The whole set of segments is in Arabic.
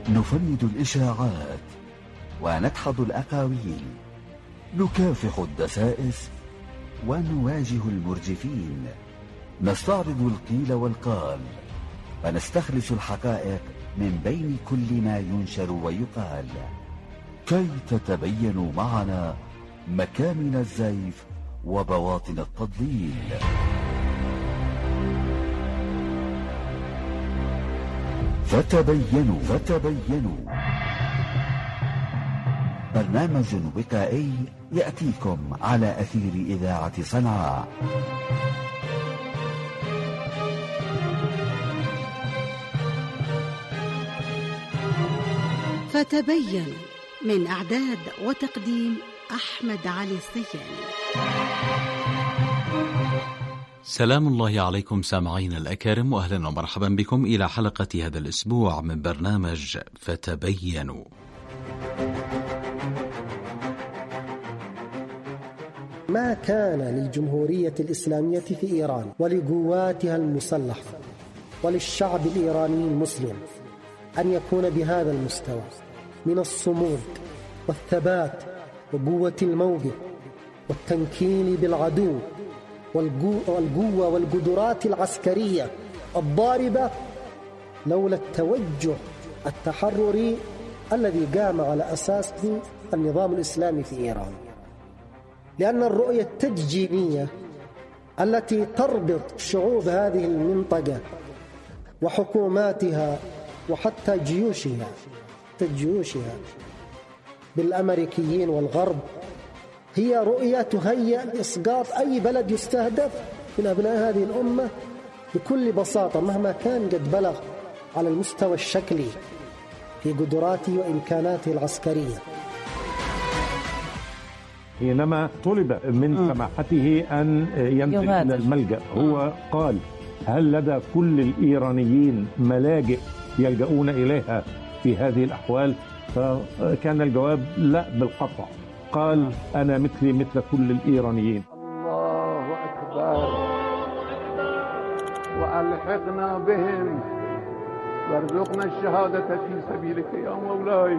نفند الإشاعات وندحض الأقاويل، نكافح الدسائس ونواجه المرجفين، نستعرض القيل والقال ونستخلص الحقائق من بين كل ما ينشر ويقال، كي تتبينوا معنا مكامن الزيف وبواطن التضليل. فتبينوا برنامج وقائي يأتيكم على أثير إذاعة صنعاء. فتبين، من إعداد وتقديم أحمد علي السياني. سلام الله عليكم سامعين الأكارم، وأهلا ومرحبا بكم إلى حلقة هذا الأسبوع من برنامج فتبينوا. ما كان للجمهورية الإسلامية في إيران ولقواتها المسلحة وللشعب الإيراني المسلم أن يكون بهذا المستوى من الصمود والثبات وقوة الموقف والتنكيل بالعدو والقوة والقدرات العسكرية الضاربة لولا التوجه التحرري الذي قام على أساسه النظام الإسلامي في إيران. لأن الرؤية التدجينية التي تربط شعوب هذه المنطقة وحكوماتها وحتى جيوشها بالأمريكيين والغرب هي رؤية تهيأ لإسقاط أي بلد يستهدف من أبناء هذه الأمة بكل بساطة مهما كان قد بلغ على المستوى الشكلي في قدراته وإمكاناته العسكرية. حينما طلب من سماحته أن ينزل إلى الملجأ هو قال: هل لدى كل الإيرانيين ملاجئ يلجؤون إليها في هذه الأحوال؟ فكان الجواب لا بالقطع. قال: أنا مثل كل الإيرانيين. الله أكبر، وألحقنا بهم وارزقنا الشهادة في سبيلك يا مولاي.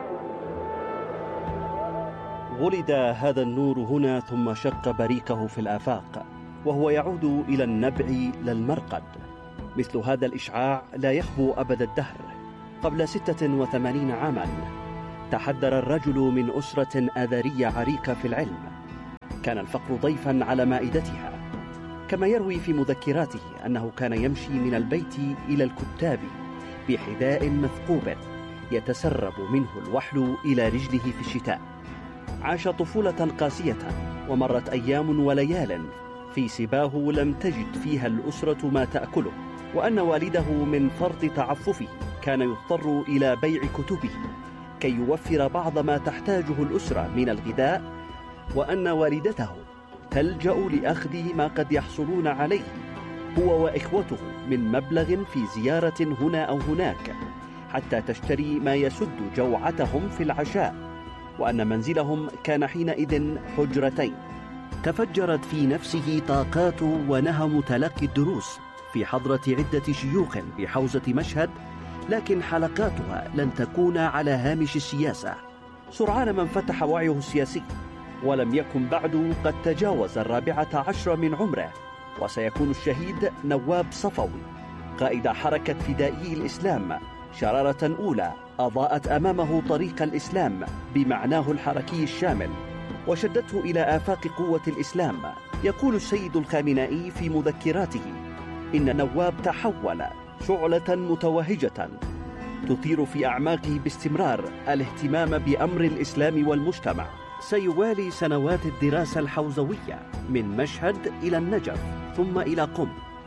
ولد هذا النور هنا ثم شق بريقه في الآفاق، وهو يعود إلى النبع لا المرقد. مثل هذا الإشعاع لا يخبو أبد الدهر. قبل 86 عاما تحدر الرجل من أسرة آذرية عريقة في العلم. كان الفقر ضيفا على مائدتها، كما يروي في مذكراته أنه كان يمشي من البيت إلى الكتاب بحذاء مثقوب يتسرب منه الوحل إلى رجله في الشتاء. عاش طفولة قاسية، ومرت أيام وليال في سباه لم تجد فيها الأسرة ما تأكله، وأن والده من فرط تعففه كان يضطر إلى بيع كتبه كي يوفر بعض ما تحتاجه الأسرة من الغذاء، وأن والدته تلجأ لأخذ ما قد يحصلون عليه هو وإخوته من مبلغ في زيارة هنا أو هناك حتى تشتري ما يسد جوعتهم في العشاء، وأن منزلهم كان حينئذ حجرتين. تفجرت في نفسه طاقات ونهم تلقي الدروس في حضرة عدة شيوخ بحوزة مشهد، لكن حلقاتها لن تكون على هامش السياسة. سرعان ما انفتح وعيه السياسي، ولم يكن بعد قد تجاوز 14 من عمره، وسيكون الشهيد نواب صفوي قائد حركة فدائي الإسلام، شرارة أولى أضاءت أمامه طريق الإسلام بمعناه الحركي الشامل، وشدته إلى آفاق قوة الإسلام. يقول السيد الخامنائي في مذكراته إن نواب تحول شعلة متوهجة تثير في أعماقه باستمرار الاهتمام بأمر الإسلام والمجتمع. سيوالي سنوات الدراسة الحوزوية من مشهد إلى النجف ثم إلى قم.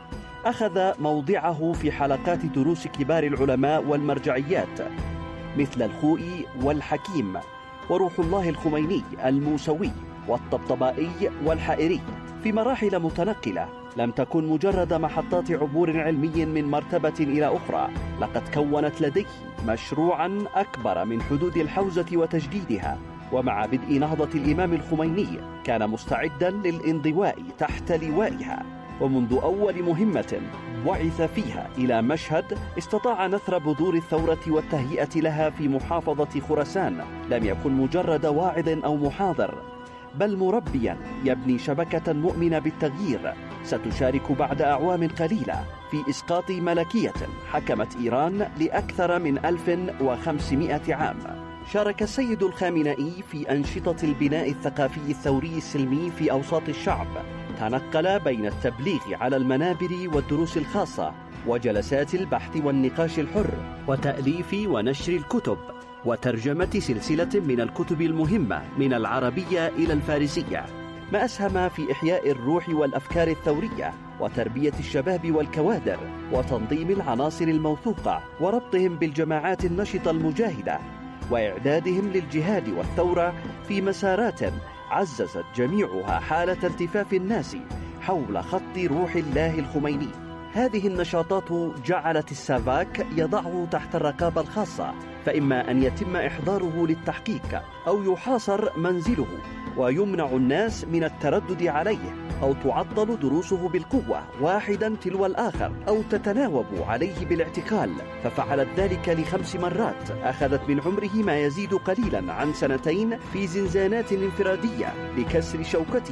أخذ موضعه في حلقات دروس كبار العلماء والمرجعيات مثل الخوئي والحكيم وروح الله الخميني الموسوي والطبطبائي والحائري، في مراحل متنقلة لم تكن مجرد محطات عبور علمي من مرتبة إلى أخرى. لقد كونت لديه مشروعا أكبر من حدود الحوزة وتجديدها، ومع بدء نهضة الإمام الخميني كان مستعدا للانضواء تحت لوائها ومنذ أول مهمة بعث فيها إلى مشهد استطاع نثر بذور الثورة والتهيئة لها في محافظة خراسان لم يكن مجرد واعظ أو محاضر، بل مربيا يبني شبكة مؤمنة بالتغيير ستشارك بعد أعوام قليلة في إسقاط ملكية حكمت إيران لأكثر من 1500 عام. شارك السيد الخامنئي في أنشطة البناء الثقافي الثوري السلمي في أوساط الشعب، تنقل بين التبليغ على المنابر والدروس الخاصة وجلسات البحث والنقاش الحر وتأليف ونشر الكتب وترجمة سلسلة من الكتب المهمة من العربية إلى الفارسية، ما أسهم في إحياء الروح والأفكار الثورية وتربية الشباب والكوادر وتنظيم العناصر الموثوقة وربطهم بالجماعات النشطة المجاهدة وإعدادهم للجهاد والثورة في مسارات عززت جميعها حالة التفاف الناس حول خط روح الله الخميني. هذه النشاطات جعلت السافاك يضعه تحت الرقابة الخاصة، فإما أن يتم إحضاره للتحقيق أو يحاصر منزله ويمنع الناس من التردد عليه، أو تعطل دروسه بالقوة واحدا تلو الآخر، أو تتناوب عليه بالاعتقال، ففعلت ذلك ل5 مرات أخذت من عمره ما يزيد قليلا عن 2 في زنزانات انفرادية لكسر شوكته،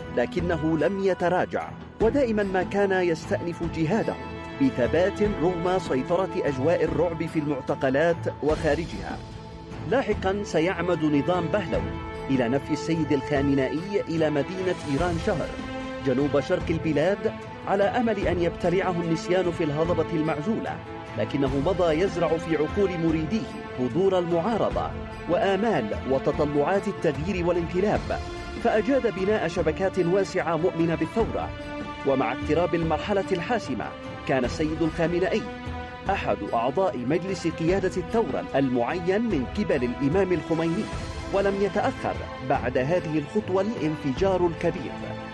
لكنه لم يتراجع، ودائما ما كان يستأنف جهاده بثبات رغم سيطرة أجواء الرعب في المعتقلات وخارجها. لاحقا سيعمد نظام بهلوي إلى نفي السيد الخامنئي إلى مدينة إيران شهر جنوب شرق البلاد على أمل أن يبتلعه النسيان في الهضبة المعزولة، لكنه مضى يزرع في عقول مريديه بذور المعارضة وآمال وتطلعات التغيير والانقلاب، فأجاد بناء شبكات واسعة مؤمنة بالثورة. ومع اقتراب المرحلة الحاسمة كان السيد الخامنئي أحد أعضاء مجلس قيادة الثورة المعين من قبل الإمام الخميني، ولم يتأخر بعد هذه الخطوة الانفجار الكبير.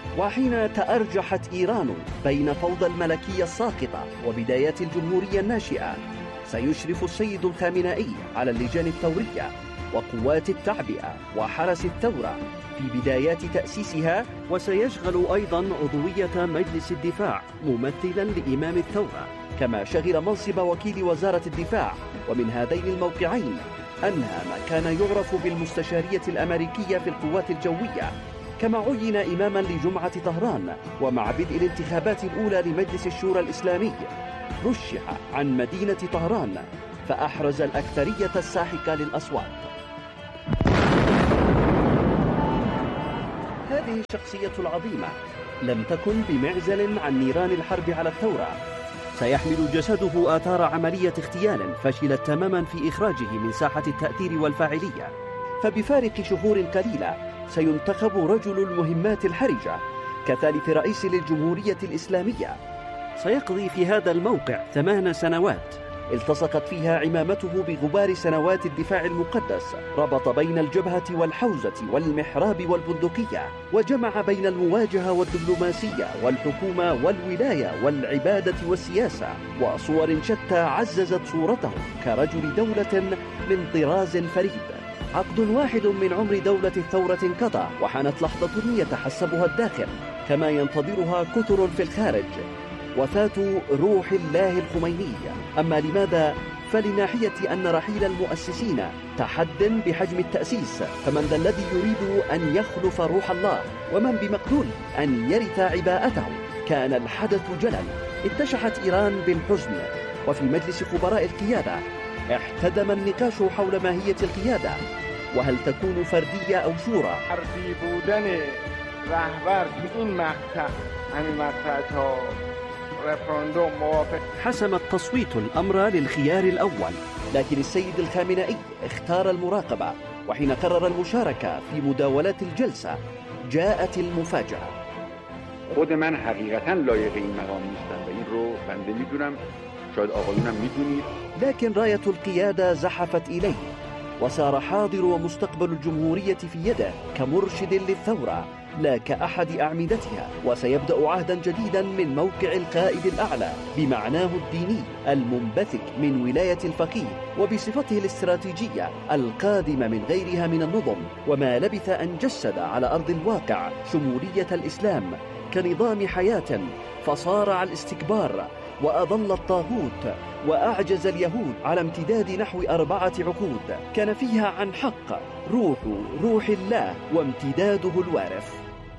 وحين تأرجحت إيران بين فوضى الملكية الساقطة وبدايات الجمهورية الناشئة، سيشرف السيد الخامنئي على اللجان الثورية وقوات التعبئة وحرس الثورة في بدايات تأسيسها، وسيشغل أيضا عضوية مجلس الدفاع ممثلا لإمام الثورة، كما شغل منصب وكيل وزارة الدفاع. ومن هذين الموقعين أنهى ما كان يعرف بالمستشارية الأمريكية في القوات الجوية، كما عين إماما لجمعة طهران. ومع بدء الانتخابات الأولى لمجلس الشورى الإسلامي رشح عن مدينة طهران، فأحرز الأكثرية الساحقة للأصوات. هذه الشخصية العظيمة لم تكن بمعزل عن نيران الحرب على الثورة، سيحمل جسده آثار عملية اغتيال فشلت تماما في إخراجه من ساحة التأثير والفاعلية، فبفارق شهور قليلة سينتخب رجل المهمات الحرجة كثالث رئيس للجمهورية الإسلامية. سيقضي في هذا الموقع 8 سنوات التصقت فيها عمامته بغبار سنوات الدفاع المقدس، ربط بين الجبهة والحوزة والمحراب والبندقية، وجمع بين المواجهة والدبلوماسية والحكومة والولاية والعبادة والسياسة، وصور شتى عززت صورته كرجل دولة من طراز فريد. عقد واحد من عمر دولة الثورة انقضى، وحانت لحظة يتحسبها الداخل كما ينتظرها كثر في الخارج، وفاة روح الله الخميني. أما لماذا؟ فلناحية أن رحيل المؤسسين تحد بحجم التأسيس، فمن ذا الذي يريد أن يخلف روح الله ومن بمقدوره أن يرث عباءته؟ كان الحدث جلل. اتشحت إيران بالحزن، وفي مجلس خبراء القيادة احتدم النقاش حول ماهية القيادة، وهل تكون فردية أو شورى. فردی بودن رهبر این مقطع همین مقطع تا رفراندوم موافق. حسم التصويت الأمر للخيار الأول، لكن السيد الخامنئي اختار المراقبة، وحين قرر المشاركة في مداولات الجلسة جاءت المفاجأة. خود من حقیقتاً لایق این مقام نیستم و این رو بنده میدونم، شاید آقایونم میدونید. لكن راية القيادة زحفت إليه، وصار حاضر ومستقبل الجمهورية في يده كمرشد للثورة لا كأحد أعمدتها، وسيبدأ عهدا جديدا من موقع القائد الأعلى بمعناه الديني المنبثق من ولاية الفقيه، وبصفته الاستراتيجية القادمة من غيرها من النظم، وما لبث أن جسد على أرض الواقع شمولية الإسلام كنظام حياة، فصارع الاستكبار وأضل الطاغوت وأعجز اليهود على امتداد نحو 4 عقود كان فيها عن حق روح الله وامتداده الوارث.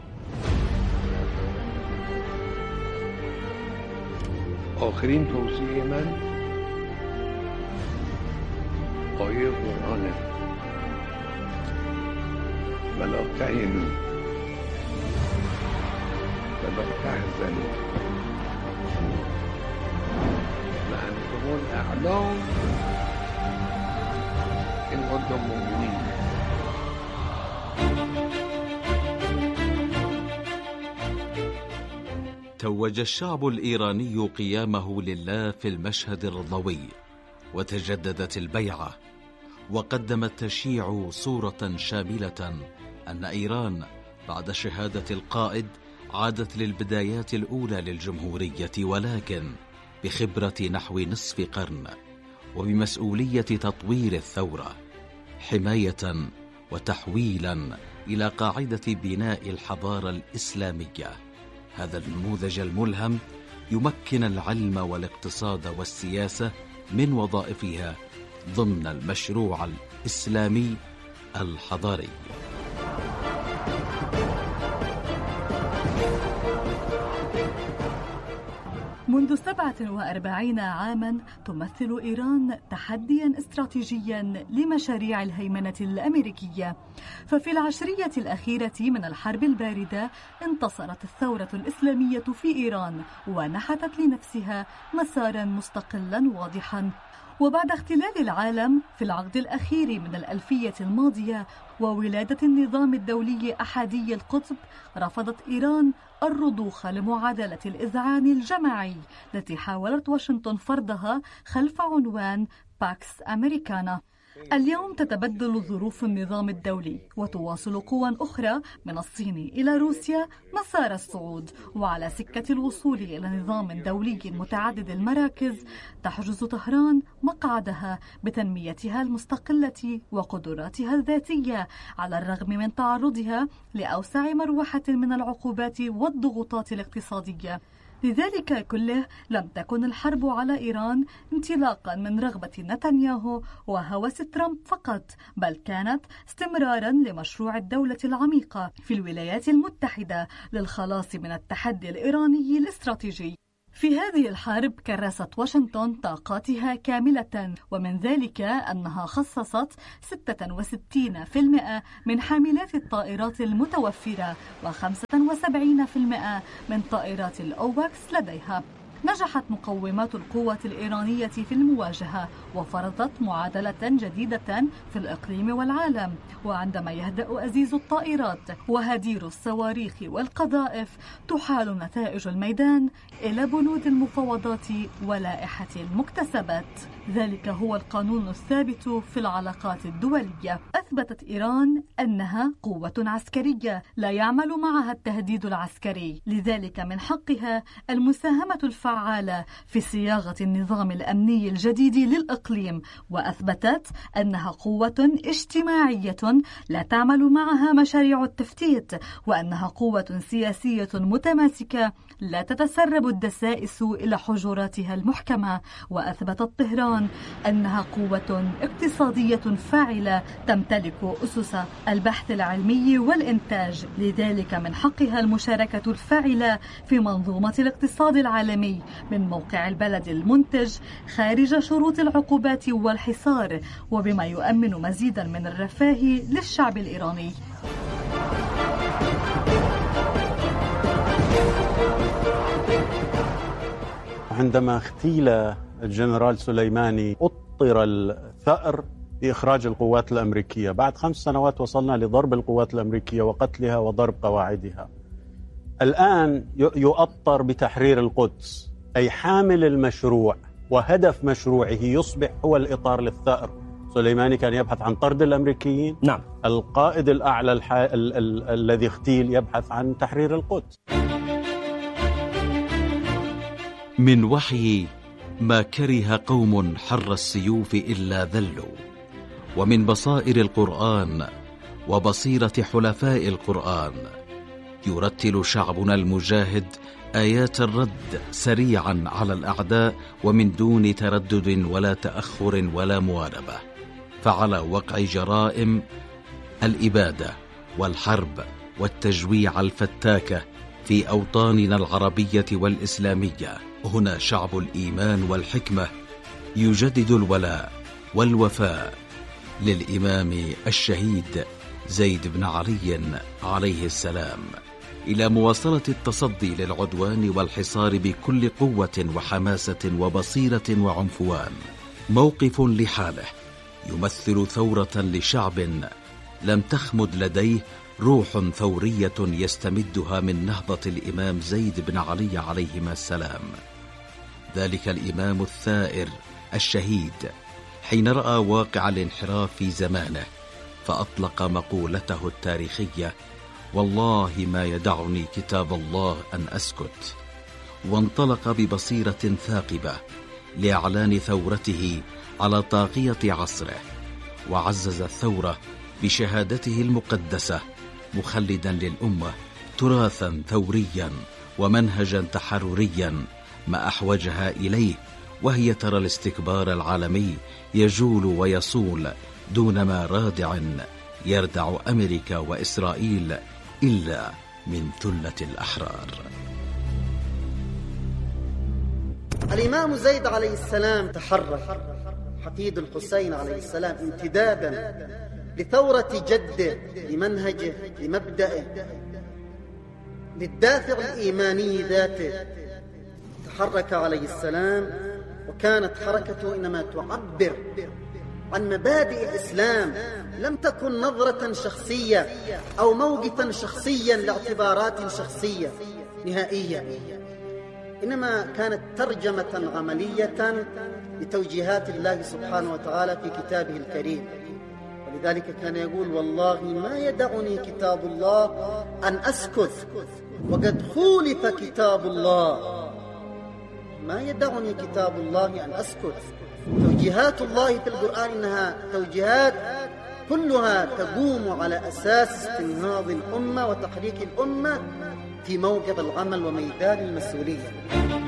آخرین توصیه من آیه قرآنه: ولا تهنوا ولا تحزنوا وأنتم الأعلون إن كنتم مؤمنين. توج الشعب الإيراني قيامه لله في المشهد الرضوي، وتجددت البيعة، وقدم التشييع صورة شاملة أن إيران بعد شهادة القائد عادت للبدايات الأولى للجمهورية، ولكن بخبرة نحو نصف قرن وبمسؤولية تطوير الثورة، حماية وتحويلا إلى قاعدة بناء الحضارة الإسلامية. هذا النموذج الملهم يمكن العلم والاقتصاد والسياسة من وظائفها ضمن المشروع الإسلامي الحضاري. منذ 47 عاما تمثل إيران تحديا استراتيجيا لمشاريع الهيمنة الأمريكية، ففي العشرية الأخيرة من الحرب الباردة انتصرت الثورة الإسلامية في إيران ونحتت لنفسها مسارا مستقلا واضحا. وبعد اختلال العالم في العقد الأخير من الألفية الماضية وولادة النظام الدولي أحادي القطب، رفضت إيران الرضوخ لمعادلة الإذعان الجماعي التي حاولت واشنطن فرضها خلف عنوان باكس أمريكانا. اليوم تتبدل ظروف النظام الدولي وتواصل قوى أخرى من الصين إلى روسيا مسار الصعود، وعلى سكة الوصول إلى نظام دولي متعدد المراكز تحجز طهران مقعدها بتنميتها المستقلة وقدراتها الذاتية، على الرغم من تعرضها لأوسع مروحة من العقوبات والضغوطات الاقتصادية. لذلك كله لم تكن الحرب على إيران انطلاقا من رغبة نتنياهو وهوس ترامب فقط، بل كانت استمرارا لمشروع الدولة العميقة في الولايات المتحدة للخلاص من التحدي الإيراني الاستراتيجي. في هذه الحرب كرست واشنطن طاقاتها كاملة، ومن ذلك أنها خصصت 66% من حاملات الطائرات المتوفرة و75% من طائرات الأوباكس لديها. نجحت مقومات القوة الإيرانية في المواجهة وفرضت معادلة جديدة في الإقليم والعالم. وعندما يهدأ أزيز الطائرات وهدير الصواريخ والقذائف، تحال نتائج الميدان إلى بنود المفاوضات ولائحة المكتسبات. ذلك هو القانون الثابت في العلاقات الدولية. أثبتت إيران أنها قوة عسكرية لا يعمل معها التهديد العسكري، لذلك من حقها المساهمة الفعالة في صياغة النظام الأمني الجديد للإقليم. وأثبتت أنها قوة اجتماعية لا تعمل معها مشاريع التفتيت، وأنها قوة سياسية متماسكة لا تتسرب الدسائس إلى حجراتها المحكمة. وأثبتت طهران أنها قوة اقتصادية فاعلة تمتلك أسس البحث العلمي والإنتاج، لذلك من حقها المشاركة الفاعلة في منظومة الاقتصاد العالمي من موقع البلد المنتج خارج شروط العقوبات والحصار، وبما يؤمن مزيدا من الرفاه للشعب الإيراني. عندما اغتيل الجنرال سليماني اضطر الثأر بإخراج القوات الأمريكية. بعد 5 سنوات وصلنا لضرب القوات الأمريكية وقتلها وضرب قواعدها. الآن يؤطر بتحرير القدس، أي حامل المشروع وهدف مشروعه يصبح هو الإطار للثأر. سليماني كان يبحث عن طرد الأمريكيين، نعم. القائد الأعلى الذي اغتيل يبحث عن تحرير القدس. من وحي ما كره قوم حر السيوف إلا ذلوا، ومن بصائر القرآن وبصيرة حلفاء القرآن يرتل شعبنا المجاهد آيات الرد سريعا على الأعداء ومن دون تردد ولا تأخر ولا مواربة، فعلى وقع جرائم الإبادة والحرب والتجويع الفتاكة في أوطاننا العربية والإسلامية. هنا شعب الإيمان والحكمة يجدد الولاء والوفاء للإمام الشهيد زيد بن علي عليه السلام، إلى مواصلة التصدي للعدوان والحصار بكل قوة وحماسة وبصيرة وعنفوان. موقف لحاله يمثل ثورة لشعب لم تخمد لديه روح ثورية يستمدها من نهضة الإمام زيد بن علي عليهما السلام. ذلك الإمام الثائر الشهيد حين رأى واقع الانحراف في زمانه فأطلق مقولته التاريخية: والله ما يدعني كتاب الله أن أسكت، وانطلق ببصيرة ثاقبة لإعلان ثورته على طاغية عصره، وعزز الثورة بشهادته المقدسة، مخلدا للأمة تراثا ثوريا ومنهجا تحرريا ما أحوجها إليه، وهي ترى الاستكبار العالمي يجول ويصول دون ما رادع يردع أمريكا وإسرائيل إلا من ثلة الأحرار. الإمام زيد عليه السلام تحرك حفيد الحسين عليه السلام امتدادا لثورة جده، لمنهجه، لمبدأه، للدافع الإيماني ذاته. تحرك عليه السلام، وكانت حركته إنما تعبر عن مبادئ الإسلام، لم تكن نظرة شخصية أو موقفا شخصيا لاعتبارات شخصية نهائية، إنما كانت ترجمة عملية لتوجيهات الله سبحانه وتعالى في كتابه الكريم. ولذلك كان يقول: والله ما يدعني كتاب الله أن أسكت، وقد خولف كتاب الله. ما يدعني كتاب الله أن أسكت. توجيهات الله في القرآن إنها توجيهات كلها تقوم على أساس استنهاض الأمة وتحريك الأمة في موقف العمل وميدان المسؤولية.